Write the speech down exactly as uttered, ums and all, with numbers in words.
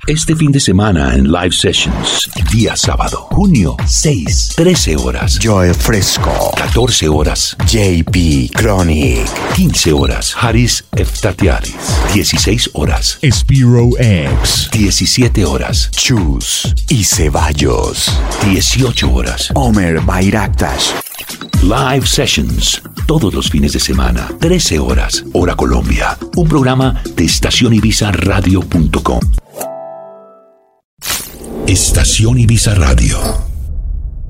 Este fin de semana en Live Sessions, día sábado, junio seis, trece horas. Joe Fresco. catorce horas. J P Chronic. quince horas. Haris Eftatiaris. dieciséis horas. Spiro X. diecisiete horas. Chus y Ceballos. dieciocho horas. Omer Bayraktas. Live Sessions, todos los fines de semana, trece horas, hora Colombia. Un programa de estación ibiza radio punto com. Estación Ibiza Radio.